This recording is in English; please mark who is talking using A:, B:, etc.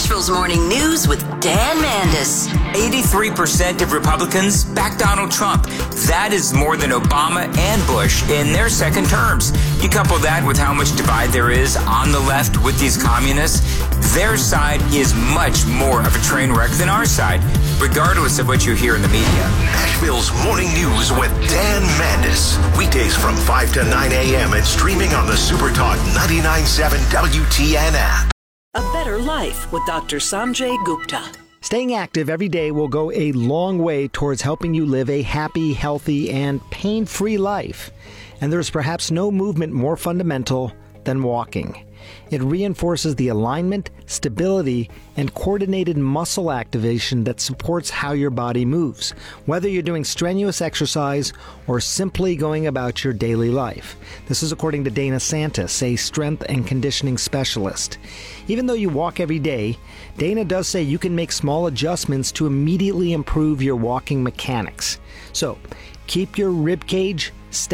A: Nashville's Morning News with Dan Mandis.
B: 83% of Republicans back Donald Trump. That is more than Obama and Bush in their second terms. You couple that with how much divide there is on the left with these communists, their side is much more of a train wreck than our side, regardless of what you hear in the media.
C: Nashville's Morning News with Dan Mandis. Weekdays from 5 to 9 a.m. and streaming on the SuperTalk 99.7 WTN app.
D: A better life with Dr. Sanjay Gupta.
E: Staying active every day will go a long way towards helping you live a happy, healthy, and pain-free life. And there's perhaps no movement more fundamental than walking. It reinforces the alignment, stability, and coordinated muscle activation that supports how your body moves, whether you're doing strenuous exercise or simply going about your daily life. This is according to Dana Santis, a strength and conditioning specialist. Even though you walk every day, Dana does say you can make small adjustments to immediately improve your walking mechanics. So, keep your rib cage